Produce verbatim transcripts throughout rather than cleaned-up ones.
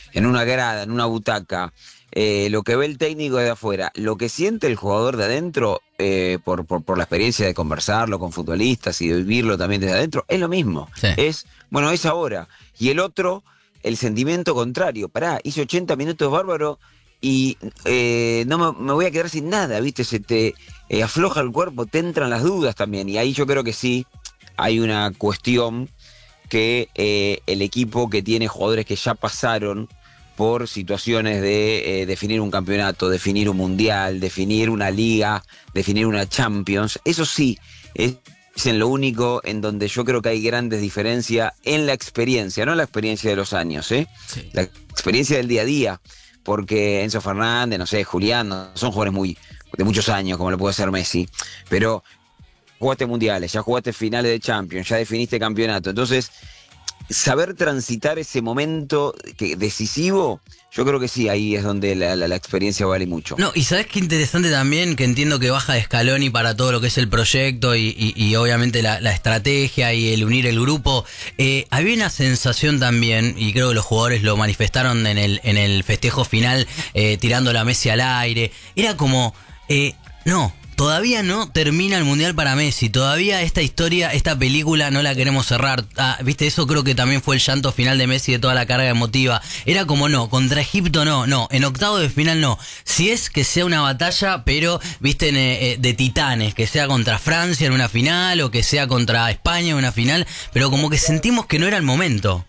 en una grada, en una butaca, eh, lo que ve el técnico de afuera, lo que siente el jugador de adentro, eh, por, por, por la experiencia de conversarlo con futbolistas y de vivirlo también desde adentro, es lo mismo. Sí. Es, bueno, es ahora. Y el otro, el sentimiento contrario. Pará, hice ochenta minutos bárbaro y eh, no me, me voy a quedar sin nada, ¿viste? Se te eh, afloja el cuerpo, te entran las dudas también. Y ahí yo creo que sí, hay una cuestión que eh, el equipo que tiene jugadores que ya pasaron por situaciones de eh, definir un campeonato, definir un mundial, definir una liga, definir una Champions, eso sí, es en lo único en donde yo creo que hay grandes diferencias en la experiencia, no la experiencia de los años, ¿eh? Sí. La experiencia del día a día, porque Enzo Fernández, no sé, Julián, no, son jugadores muy de muchos años, como lo puede ser Messi, pero jugaste mundiales, ya jugaste finales de Champions, ya definiste campeonato, entonces saber transitar ese momento que, decisivo, yo creo que sí, ahí es donde la, la, la experiencia vale mucho. No, y sabes qué interesante también, que entiendo que baja de Scaloni para todo lo que es el proyecto y, y, y obviamente la, la estrategia y el unir el grupo. Eh, había una sensación también, y creo que los jugadores lo manifestaron en el, en el festejo final, eh, tirando la Messi al aire. Era como, eh, no... Todavía no termina el Mundial para Messi, todavía esta historia, esta película no la queremos cerrar. Ah, viste, eso creo que también fue el llanto final de Messi, de toda la carga emotiva. Era como no, contra Egipto no, no, en octavo de final no. Si es que sea una batalla, pero, viste, eh, de titanes, que sea contra Francia en una final o que sea contra España en una final, pero como que sentimos que no era el momento.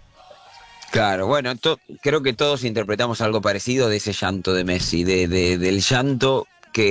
Claro, bueno, to- creo que todos interpretamos algo parecido de ese llanto de Messi, de, de, del llanto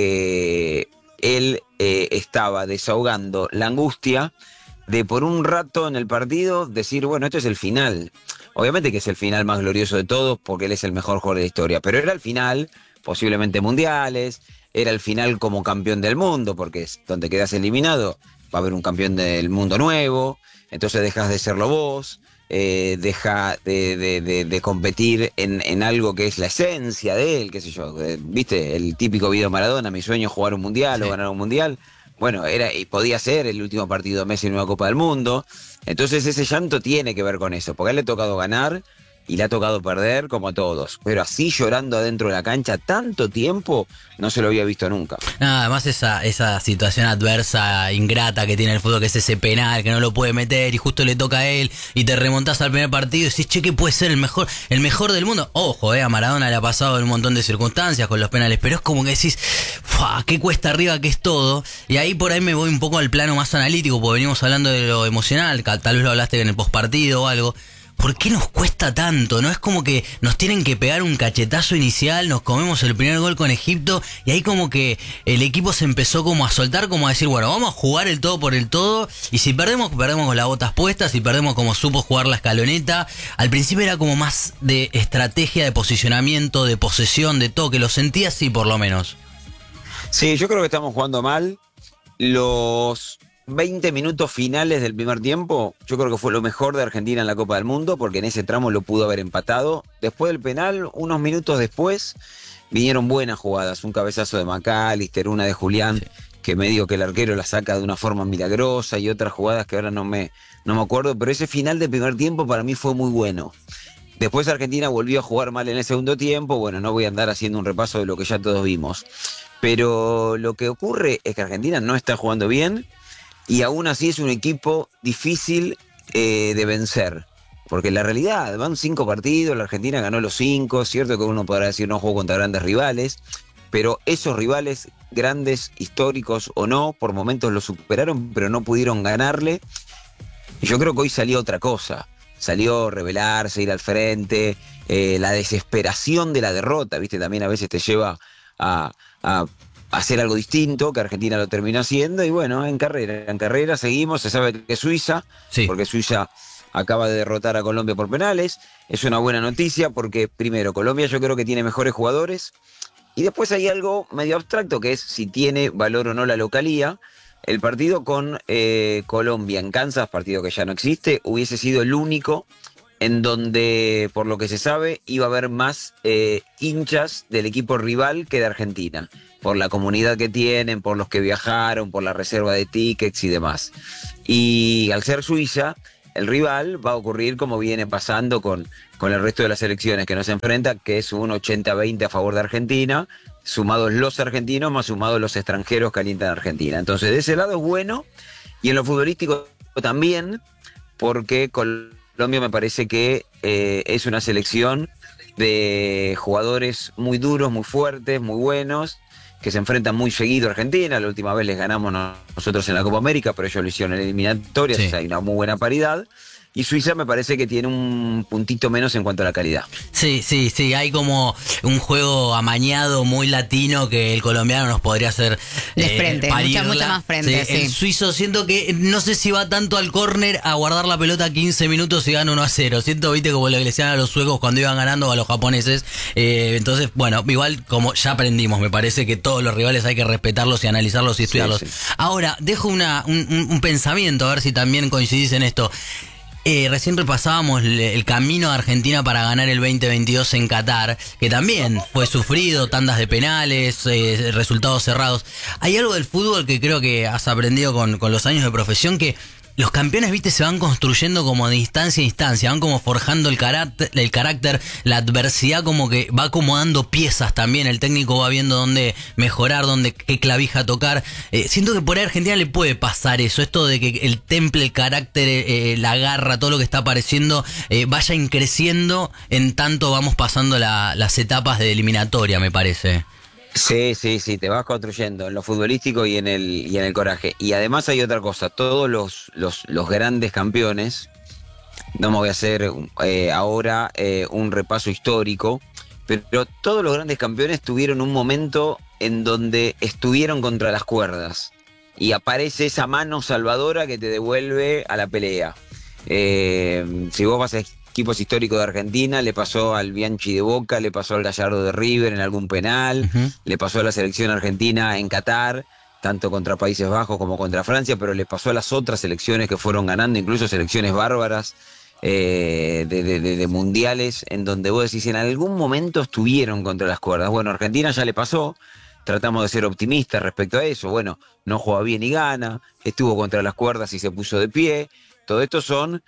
que... él eh, estaba desahogando la angustia de por un rato en el partido decir, bueno, esto es el final. Obviamente que es el final más glorioso de todos porque él es el mejor jugador de la historia, pero era el final, posiblemente mundiales, era el final como campeón del mundo, porque es donde quedas eliminado, va a haber un campeón del mundo nuevo, entonces dejas de serlo vos. Eh, deja de, de, de, de competir en, en algo que es la esencia de él, qué sé yo, eh, viste, el típico video Maradona, mi sueño es jugar un mundial sí. o ganar un mundial, bueno, era y podía ser el último partido de Messi en una Copa del Mundo, entonces ese llanto tiene que ver con eso, porque a él le ha tocado ganar y le ha tocado perder como a todos, pero así llorando adentro de la cancha tanto tiempo no se lo había visto nunca. No, además esa, esa situación adversa, ingrata que tiene el fútbol, que es ese penal que no lo puede meter y justo le toca a él y te remontás al primer partido y decís, che, que puede ser el mejor, el mejor del mundo. Ojo, eh, a Maradona le ha pasado en un montón de circunstancias con los penales, pero es como que decís, ¡fua! Qué cuesta arriba que es todo. Y ahí por ahí me voy un poco al plano más analítico, porque venimos hablando de lo emocional, tal vez lo hablaste en el postpartido o algo. ¿Por qué nos cuesta tanto? ¿No es como que nos tienen que pegar un cachetazo inicial, nos comemos el primer gol con Egipto y ahí como que el equipo se empezó como a soltar, como a decir, bueno, vamos a jugar el todo por el todo y si perdemos, perdemos con las botas puestas, si perdemos como supo jugar la escaloneta? Al principio era como más de estrategia, de posicionamiento, de posesión, de todo, que lo sentía así por lo menos. Sí, yo creo que estamos jugando mal. Los veinte minutos finales del primer tiempo, yo creo que fue lo mejor de Argentina en la Copa del Mundo, porque en ese tramo lo pudo haber empatado. Después del penal, unos minutos después, vinieron buenas jugadas. Un cabezazo de McAllister, una de Julián, sí. que medio que el arquero la saca de una forma milagrosa, y otras jugadas que ahora no me, no me acuerdo, pero ese final del primer tiempo para mí fue muy bueno. Después Argentina volvió a jugar mal en el segundo tiempo. Bueno, no voy a andar haciendo un repaso de lo que ya todos vimos. Pero lo que ocurre es que Argentina no está jugando bien, y aún así es un equipo difícil eh, de vencer. Porque la realidad, van cinco partidos, la Argentina ganó los cinco, cierto que uno podrá decir no jugó contra grandes rivales, pero esos rivales grandes, históricos o no, por momentos los superaron, pero no pudieron ganarle. Y yo creo que hoy salió otra cosa, salió rebelarse, ir al frente, eh, la desesperación de la derrota, viste, también a veces te lleva a... a hacer algo distinto, que Argentina lo terminó haciendo, y bueno, en carrera, en carrera seguimos, se sabe que Suiza, sí. porque Suiza acaba de derrotar a Colombia por penales, es una buena noticia porque primero, Colombia yo creo que tiene mejores jugadores, y después hay algo medio abstracto que es si tiene valor o no la localía. El partido con eh, Colombia en Kansas, partido que ya no existe, hubiese sido el único en donde, por lo que se sabe, iba a haber más eh, hinchas del equipo rival que de Argentina, por la comunidad que tienen, por los que viajaron, por la reserva de tickets y demás. Y al ser Suiza, el rival, va a ocurrir como viene pasando con, con el resto de las selecciones que nos enfrenta, que es un ochenta veinte a favor de Argentina, sumados los argentinos más sumados los extranjeros que alientan a Argentina. Entonces, de ese lado es bueno, y en lo futbolístico también, porque Colombia me parece que eh, es una selección de jugadores muy duros, muy fuertes, muy buenos, que se enfrentan muy seguido a Argentina. La última vez les ganamos nosotros en la Copa América, pero ellos lo hicieron en eliminatorias, sí. O sea, hay una muy buena paridad. Y Suiza me parece que tiene un puntito menos en cuanto a la calidad. Sí, sí, sí, hay como un juego amañado muy latino que el colombiano nos podría hacer de eh, frente, mucha, mucha más frente. Sí, sí. El suizo siento que no sé si va tanto al córner a guardar la pelota quince minutos y gana uno a cero. Siento, viste, como lo que le decían a los suecos cuando iban ganando a los japoneses. Eh, entonces, bueno, igual como ya aprendimos, me parece que todos los rivales hay que respetarlos y analizarlos y estudiarlos. Sí, sí. Ahora, dejo una, un, un pensamiento, a ver si también coincidís en esto. Eh, recién repasábamos el camino de Argentina para ganar el veinte veintidós en Qatar, que también fue sufrido, tandas de penales, eh, resultados cerrados. Hay algo del fútbol que creo que has aprendido con, con los años de profesión, que los campeones, viste, se van construyendo como de instancia a instancia, van como forjando el carácter, el carácter, la adversidad como que va acomodando piezas también, el técnico va viendo dónde mejorar, dónde qué clavija tocar. Eh, siento que por ahí a Argentina le puede pasar eso, esto de que el temple, el carácter, eh, la garra, todo lo que está apareciendo, eh, vaya increciendo en tanto vamos pasando la, las etapas de eliminatoria, me parece. Sí, sí, sí, te vas construyendo en lo futbolístico y en el y en el coraje. Y además hay otra cosa, todos los, los, los grandes campeones, no me voy a hacer eh, ahora eh, un repaso histórico, pero todos los grandes campeones tuvieron un momento en donde estuvieron contra las cuerdas y aparece esa mano salvadora que te devuelve a la pelea. Eh, si vos vas a equipos históricos de Argentina, le pasó al Bianchi de Boca, le pasó al Gallardo de River en algún penal, uh-huh. Le pasó a la selección argentina en Qatar, tanto contra Países Bajos como contra Francia, pero le pasó a las otras selecciones que fueron ganando, incluso selecciones bárbaras eh, de, de, de, de mundiales, en donde vos decís, en algún momento estuvieron contra las cuerdas. Bueno, a Argentina ya le pasó, tratamos de ser optimistas respecto a eso, bueno, no juega bien y gana, estuvo contra las cuerdas y se puso de pie, todo esto son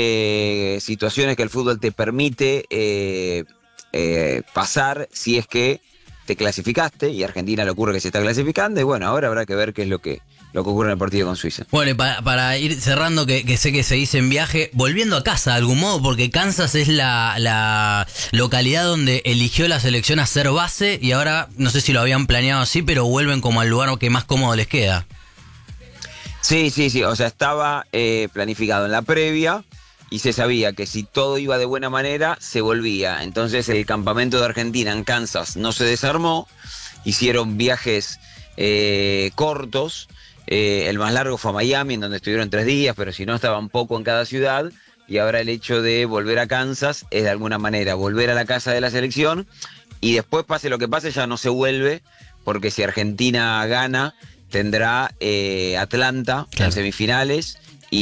Eh, situaciones que el fútbol te permite eh, eh, pasar si es que te clasificaste, y a Argentina le ocurre que se está clasificando, y bueno, ahora habrá que ver qué es lo que lo que ocurre en el partido con Suiza. Bueno, y para, para ir cerrando, que, que sé que seguís en viaje, volviendo a casa de algún modo, porque Kansas es la, la localidad donde eligió la selección hacer base, y ahora no sé si lo habían planeado así, pero vuelven como al lugar que más cómodo les queda. Sí, sí, sí, o sea, estaba eh, planificado en la previa y se sabía que si todo iba de buena manera, se volvía. Entonces el campamento de Argentina en Kansas no se desarmó, hicieron viajes eh, cortos, eh, el más largo fue a Miami, en donde estuvieron tres días, pero si no estaban poco en cada ciudad, y ahora el hecho de volver a Kansas es de alguna manera volver a la casa de la selección, y después pase lo que pase ya no se vuelve, porque si Argentina gana, tendrá eh, Atlanta claro. en semifinales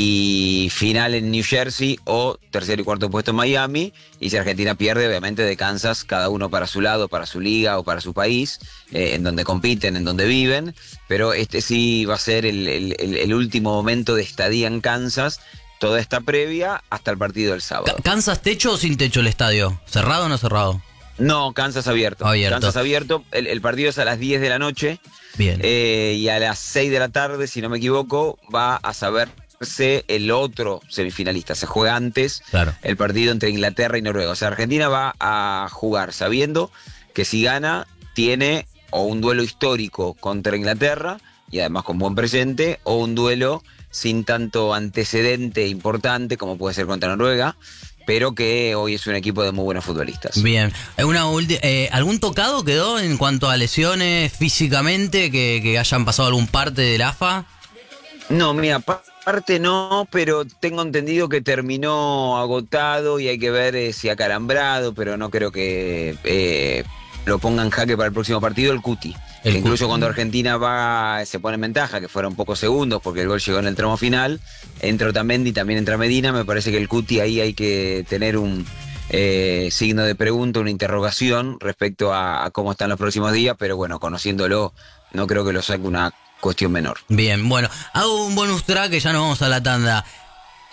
y final en New Jersey o tercer y cuarto puesto en Miami, y si Argentina pierde, obviamente de Kansas, cada uno para su lado, para su liga o para su país, eh, en donde compiten, en donde viven, pero este sí va a ser el, el, el último momento de estadía en Kansas, toda esta previa hasta el partido del sábado. ¿Kansas techo o sin techo el estadio? ¿Cerrado o no cerrado? No, Kansas abierto. abierto. Kansas abierto, el, el partido es a las diez de la noche. Bien. Eh, y a las seis de la tarde, si no me equivoco, va a saberse el otro semifinalista. Se juega antes claro. el partido entre Inglaterra y Noruega. O sea, Argentina va a jugar sabiendo que si gana, tiene o un duelo histórico contra Inglaterra, y además con buen presente, o un duelo sin tanto antecedente importante como puede ser contra Noruega, pero que hoy es un equipo de muy buenos futbolistas. Bien. Una ulti- eh, ¿Algún tocado quedó en cuanto a lesiones físicamente que, que hayan pasado algún parte del A F A? No, mira, parte no, pero tengo entendido que terminó agotado y hay que ver eh, si acalambrado, pero no creo que eh, lo ponga en jaque para el próximo partido el Cuti. El que incluso Cuti. Cuando Argentina va se pone en ventaja, que fueron pocos segundos porque el gol llegó en el tramo final, entra Otamendi, también entra Medina, me parece que el Cuti ahí hay que tener un eh, signo de pregunta, una interrogación respecto a, a cómo están los próximos días, pero bueno, conociéndolo, no creo que lo saque una cuestión menor. Bien, bueno, hago un bonus track que ya nos vamos a la tanda.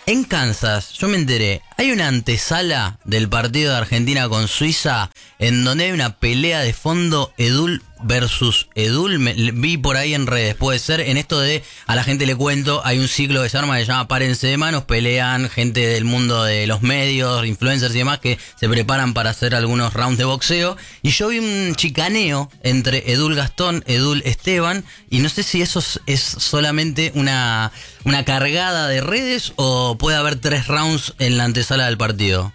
En Kansas, yo me enteré, hay una antesala del partido de Argentina con Suiza en donde hay una pelea de fondo Edul versus Edul. Me, vi por ahí en redes, puede ser. En esto de, a la gente le cuento, hay un ciclo que se arma que se llama Párense de Manos, pelean gente del mundo de los medios, influencers y demás que se preparan para hacer algunos rounds de boxeo. Y yo vi un chicaneo entre Edul Gastón, Edul Esteban, y no sé si eso es solamente una, una cargada de redes o puede haber tres rounds en la antesala del partido.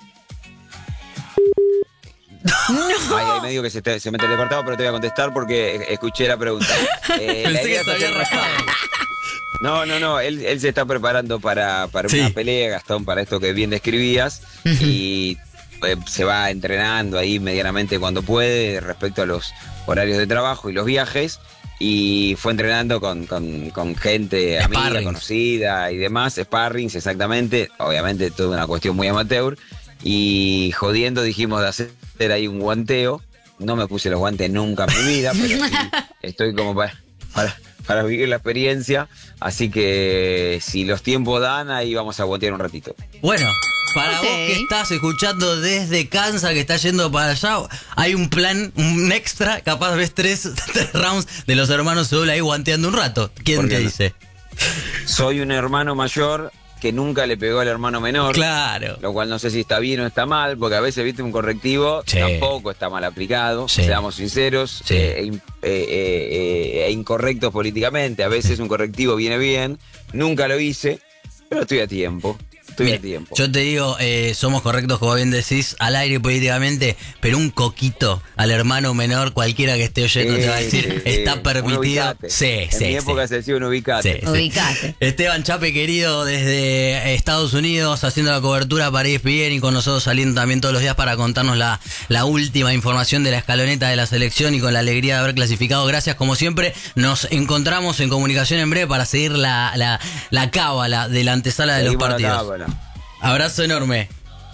No. Ay, ay, me digo que se, te, se me teleportaba, pero te voy a contestar porque escuché la pregunta. Eh, Pensé la que se había rajado. No, no, no, él, él se está preparando para, para sí. una pelea, Gastón, para esto que bien describías, uh-huh. y eh, se va entrenando ahí medianamente cuando puede respecto a los horarios de trabajo y los viajes, y fue entrenando con, con, con gente amiga, Sparrings. conocida y demás, sparrings, exactamente, obviamente toda una cuestión muy amateur, y jodiendo dijimos de hacer ahí un guanteo. No me puse los guantes nunca en mi vida, pero sí estoy como para, para, para vivir la experiencia, así que si los tiempos dan, ahí vamos a guantear un ratito. Bueno, para okay. vos que estás escuchando desde Kansas, que estás yendo para allá, hay un plan, un extra, capaz ves tres, tres rounds de los hermanos Edul ahí guanteando un rato. ¿Quién te dice? Soy un hermano mayor que nunca le pegó al hermano menor. Claro. Lo cual no sé si está bien o está mal, porque a veces, viste, un correctivo sí. tampoco está mal aplicado, sí. seamos sinceros, sí. eh, eh, eh, eh, incorrectos políticamente. A veces un correctivo viene bien, nunca lo hice, pero estoy a tiempo. Estoy Mira, a tiempo. Yo te digo, eh, somos correctos, como bien decís, al aire políticamente, pero un coquito al hermano menor, cualquiera que esté oyendo, sí, te va a decir, sí, está permitido. Sí, en sí, mi época sí. se decía un ubicate. Sí, ubicate. Esteban Chape, querido, desde Estados Unidos, haciendo la cobertura para E S P N y con nosotros saliendo también todos los días para contarnos la, la última información de la escaloneta de la selección y con la alegría de haber clasificado. Gracias, como siempre. Nos encontramos en comunicación en breve para seguir la, la, la cábala de la antesala de Seguimos los partidos. Abrazo enorme.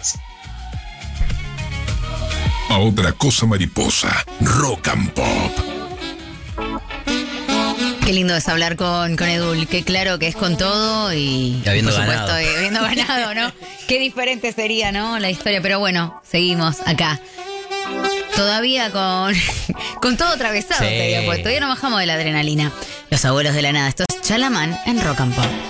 A otra cosa mariposa, Rock and Pop. Qué lindo es hablar con, con Edul, qué claro que es con todo y, y habiendo por ganado. supuesto, y habiendo ganado, ¿no? Qué diferente sería, ¿no? La historia, pero bueno, seguimos acá. Todavía con, con todo atravesado, sí. te digo, porque todavía no bajamos de la adrenalina. Los abuelos de la nada, esto es Chalamán en Rock and Pop.